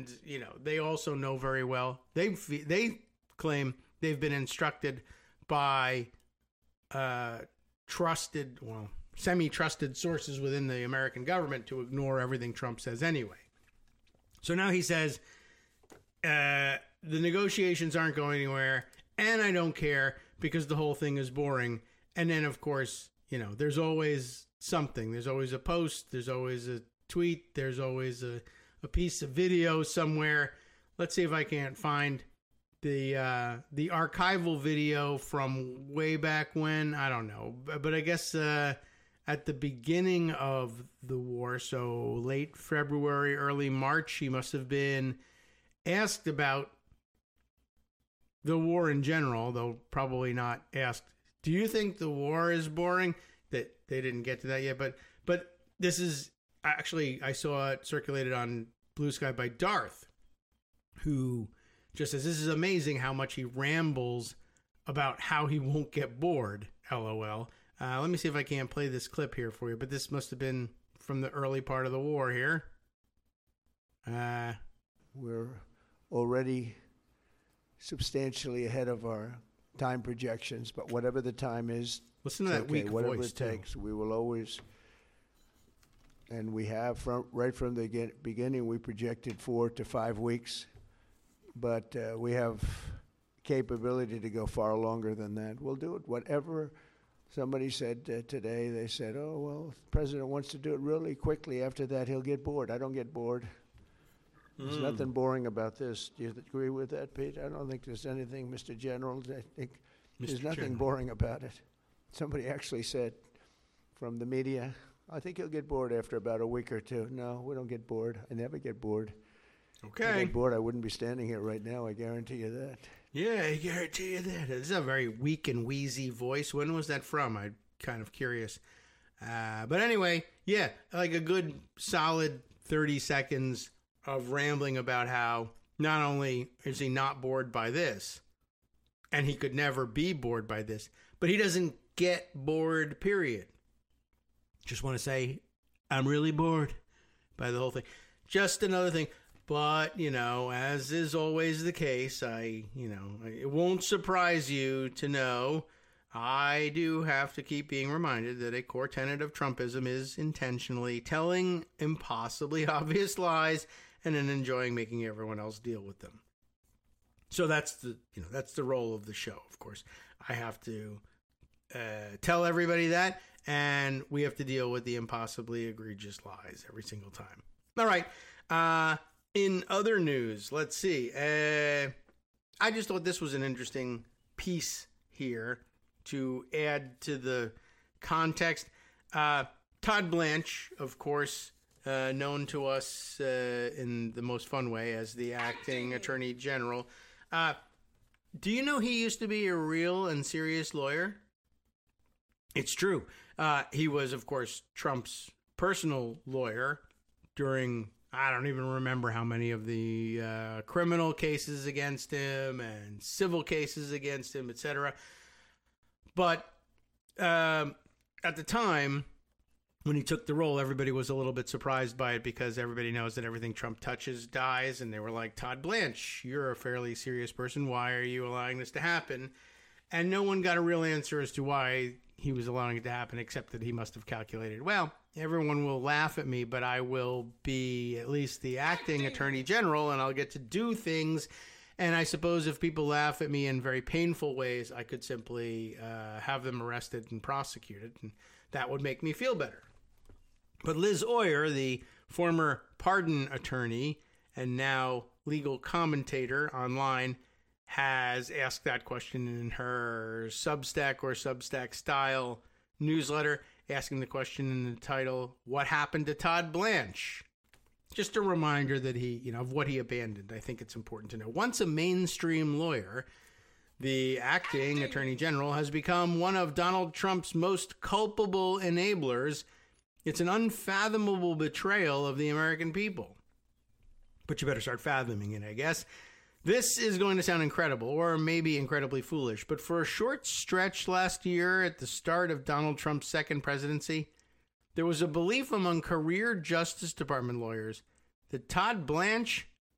And, they also know very well. They claim they've been instructed by semi-trusted sources within the American government to ignore everything Trump says anyway. So now he says, the negotiations aren't going anywhere, and I don't care because the whole thing is boring. And then, of course, there's always something. There's always a post. There's always a tweet. There's always a piece of video somewhere. Let's see if I can't find the archival video from way back when. I don't know. But I guess at the beginning of the war, so late February, early March, he must have been asked about the war in general, though probably not asked, do you think the war is boring? That they didn't get to that yet. But this is actually, I saw it circulated on Blue Sky by Darth, who just says, this is amazing how much he rambles about how he won't get bored, LOL. Let me see if I can play this clip here for you, but this must have been from the early part of the war here. We're already substantially ahead of our time projections, but whatever the time is, listen to that weak whatever voice, it takes, too. we will always, and we have right from the beginning, we projected 4 to 5 weeks, but we have capability to go far longer than that. We'll do it. Whatever somebody said today, they said, oh, well, if the president wants to do it really quickly. After that, he'll get bored. I don't get bored. There's nothing boring about this. Do you agree with that, Pete? I don't think there's anything, Mr. General. I think there's nothing boring about it. Somebody actually said from the media, I think he'll get bored after about a week or two. No, we don't get bored. I never get bored. Okay. If I get bored, I wouldn't be standing here right now. I guarantee you that. Yeah, I guarantee you that. This is a very weak and wheezy voice. When was that from? I'm kind of curious. But anyway, yeah, like a good solid 30 seconds of rambling about how not only is he not bored by this, and he could never be bored by this, but he doesn't get bored, period. Just want to say, I'm really bored by the whole thing. Just another thing. But, as is always the case, it won't surprise you to know I do have to keep being reminded that a core tenet of Trumpism is intentionally telling impossibly obvious lies and then enjoying making everyone else deal with them. So that's the role of the show, of course. I have to tell everybody that, and we have to deal with the impossibly egregious lies every single time. All right. In other news, let's see. I just thought this was an interesting piece here to add to the context. Todd Blanche, of course, known to us in the most fun way as the acting attorney general. Do you know he used to be a real and serious lawyer? It's true. He was, of course, Trump's personal lawyer during, I don't even remember how many of the criminal cases against him and civil cases against him, etc. But at the time, when he took the role, everybody was a little bit surprised by it because everybody knows that everything Trump touches dies. And they were like, Todd Blanche, you're a fairly serious person. Why are you allowing this to happen? And no one got a real answer as to why he was allowing it to happen, except that he must have calculated, well, everyone will laugh at me, but I will be at least the acting attorney general, and I'll get to do things. And I suppose if people laugh at me in very painful ways, I could simply have them arrested and prosecuted, and that would make me feel better. But Liz Oyer, the former pardon attorney and now legal commentator online, has asked that question in her Substack or Substack style newsletter, asking the question in the title, What Happened to Todd Blanche? Just a reminder that he, of what he abandoned. I think it's important to know. Once a mainstream lawyer, the acting attorney general has become one of Donald Trump's most culpable enablers. It's an unfathomable betrayal of the American people. But you better start fathoming it, I guess. This is going to sound incredible, or maybe incredibly foolish, but for a short stretch last year at the start of Donald Trump's second presidency, there was a belief among career Justice Department lawyers that Todd Blanche